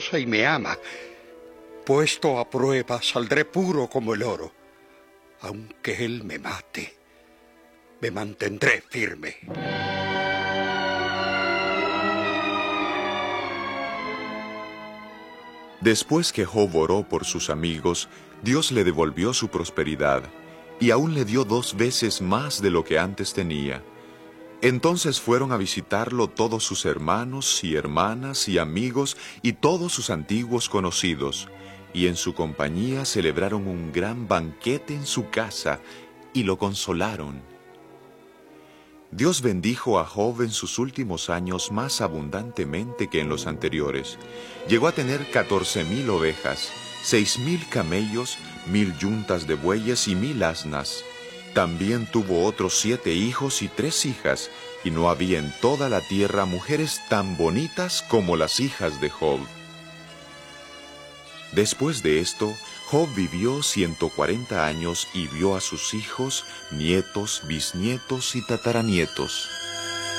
conoce y me ama. Puesto a prueba, saldré puro como el oro. Aunque él me mate, me mantendré firme. Después que Job oró por sus amigos, Dios le devolvió su prosperidad, y aún le dio 2 veces más de lo que antes tenía. Entonces fueron a visitarlo todos sus hermanos y hermanas y amigos y todos sus antiguos conocidos, y en su compañía celebraron un gran banquete en su casa y lo consolaron. Dios bendijo a Job en sus últimos años más abundantemente que en los anteriores. Llegó a tener 14,000 ovejas, 6,000 camellos, 1,000 yuntas de bueyes y 1,000 asnas. También tuvo otros 7 hijos y 3 hijas, y no había en toda la tierra mujeres tan bonitas como las hijas de Job. Después de esto, Job vivió 140 años y vio a sus hijos, nietos, bisnietos y tataranietos.